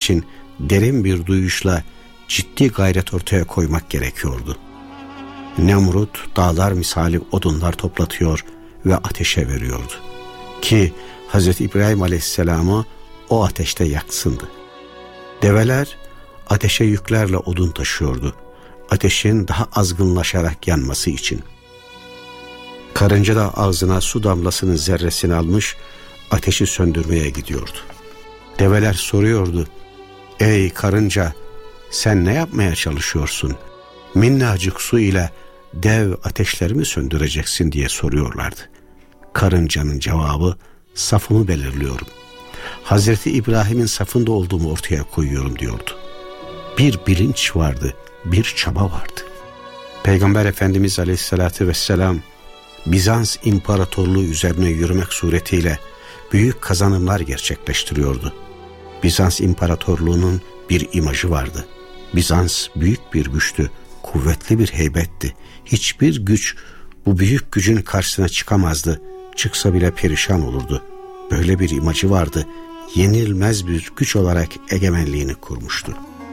için derin bir duyuşla ciddi gayret ortaya koymak gerekiyordu. Nemrut dağlar misali odunlar toplatıyor ve ateşe veriyordu. Ki Hz. İbrahim Aleyhisselam'ı o ateşte yaksındı. Develer ateşe yüklerle odun taşıyordu. Ateşin daha azgınlaşarak yanması için. Karınca da ağzına su damlasının zerresini almış ateşi söndürmeye gidiyordu. Develer soruyordu: "Ey karınca, sen ne yapmaya çalışıyorsun? Minnacık su ile dev ateşleri mi söndüreceksin?" diye soruyorlardı. Karıncanın cevabı: "Safımı belirliyorum. Hazreti İbrahim'in safında olduğumu ortaya koyuyorum" diyordu. Bir bilinç vardı, bir çaba vardı. Peygamber Efendimiz Aleyhisselatü Vesselam Bizans İmparatorluğu üzerine yürümek suretiyle büyük kazanımlar gerçekleştiriyordu. Bizans İmparatorluğu'nun bir imajı vardı. Bizans büyük bir güçtü, kuvvetli bir heybetti. Hiçbir güç bu büyük gücün karşısına çıkamazdı. Çıksa bile perişan olurdu. Böyle bir imajı vardı. Yenilmez bir güç olarak egemenliğini kurmuştu.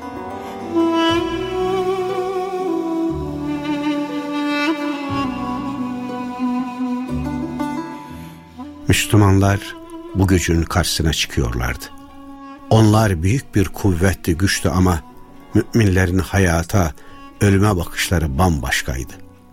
Müslümanlar bu gücün karşısına çıkıyorlardı. Onlar büyük bir kuvvetti, güçtü ama müminlerin hayata, ölüme bakışları bambaşkaydı.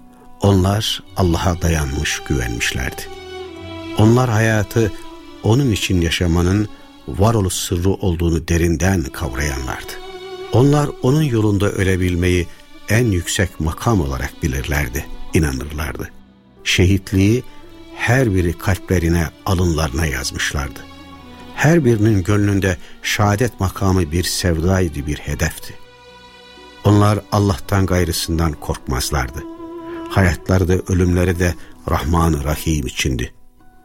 Onlar Allah'a dayanmış, güvenmişlerdi. Onlar hayatı onun için yaşamanın varoluş sırrı olduğunu derinden kavrayanlardı. Onlar onun yolunda ölebilmeyi en yüksek makam olarak bilirlerdi, inanırlardı. Şehitliği her biri kalplerine, alınlarına yazmışlardı. Her birinin gönlünde şehadet makamı bir sevdaydı, bir hedefti. Onlar Allah'tan gayrısından korkmazlardı. Hayatları da ölümleri de Rahman-ı Rahim içindi.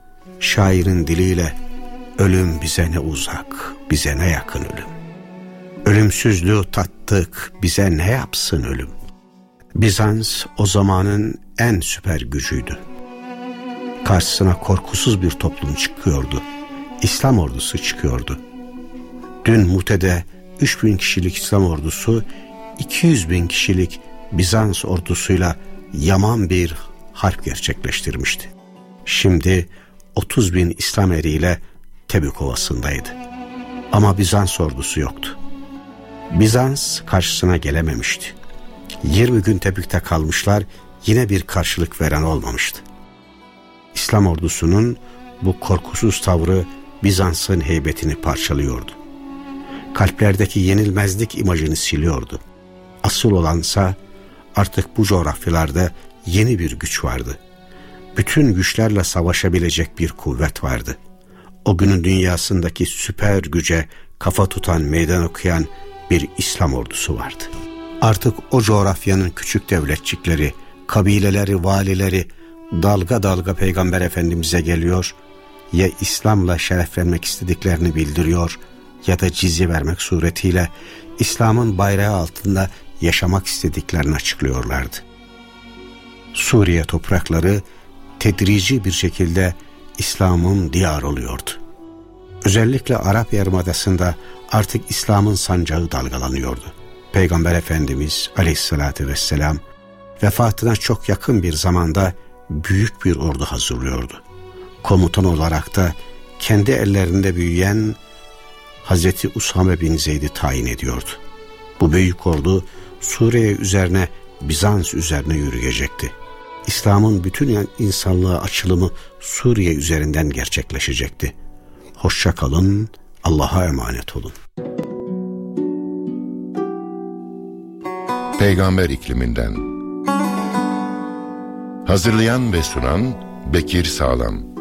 Şairin diliyle ölüm bize ne uzak, bize ne yakın ölüm. Ölümsüzlüğü tattık, bize ne yapsın ölüm. Bizans o zamanın en süper gücüydü. Karşısına korkusuz bir toplum çıkıyordu. İslam ordusu çıkıyordu. Dün Mute'de 3000 kişilik İslam ordusu 200.000 kişilik Bizans ordusuyla yaman bir harp gerçekleştirmişti. Şimdi 30.000 İslam eriyle Tebük Ovası'ndaydı. Ama Bizans ordusu yoktu. Bizans karşısına gelememişti. 20 gün Tebük'te kalmışlar, yine bir karşılık veren olmamıştı. İslam ordusunun bu korkusuz tavrı Bizans'ın heybetini parçalıyordu. Kalplerdeki yenilmezlik imajını siliyordu. Asıl olansa artık bu coğrafyalarda yeni bir güç vardı. Bütün güçlerle savaşabilecek bir kuvvet vardı. O günün dünyasındaki süper güce kafa tutan, meydan okuyan bir İslam ordusu vardı. Artık o coğrafyanın küçük devletçikleri, kabileleri, valileri dalga dalga Peygamber Efendimiz'e geliyor, ya İslam'la şereflenmek istediklerini bildiriyor ya da cizye vermek suretiyle İslam'ın bayrağı altında yaşamak istediklerini açıklıyorlardı. Suriye toprakları tedrici bir şekilde İslam'ın diyarı oluyordu. Özellikle Arap Yarımadası'nda artık İslam'ın sancağı dalgalanıyordu. Peygamber Efendimiz Aleyhisselatü Vesselam vefatına çok yakın bir zamanda büyük bir ordu hazırlıyordu. Komutan olarak da kendi ellerinde büyüyen Hazreti Usame bin Zeyd'i tayin ediyordu. Bu büyük ordu Suriye üzerine, Bizans üzerine yürüyecekti. İslam'ın bütün insanlığa açılımı Suriye üzerinden gerçekleşecekti. Hoşça kalın, Allah'a emanet olun. Peygamber ikliminden. Hazırlayan ve sunan Bekir Sağlam.